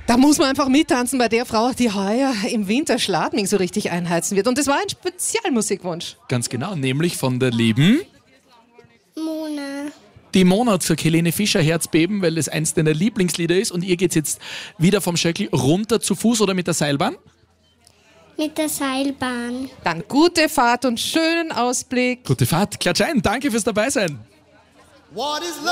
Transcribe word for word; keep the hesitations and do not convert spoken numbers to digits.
Da muss man einfach mittanzen bei der Frau, die heuer im Winter Schladming so richtig einheizen wird. Und das war ein Spezialmusikwunsch. Ganz genau, nämlich von der lieben Mona. die Mona zur Helene Fischer Herzbeben, weil es eins deiner Lieblingslieder ist. Und ihr geht's jetzt wieder vom Schöckl runter zu Fuß oder mit der Seilbahn? Mit der Seilbahn. Dann gute Fahrt und schönen Ausblick. Gute Fahrt, klatsch ein, danke fürs Dabeisein.